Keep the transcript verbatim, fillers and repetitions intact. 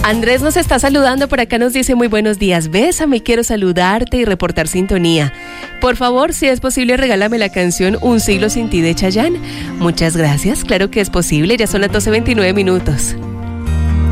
Andrés nos está saludando por acá, nos dice muy buenos días, bésame, quiero saludarte y reportar sintonía. Por favor, si es posible, regálame la canción Un siglo sin ti de Chayanne. Muchas gracias, claro que es posible, ya son las doce veintinueve minutos.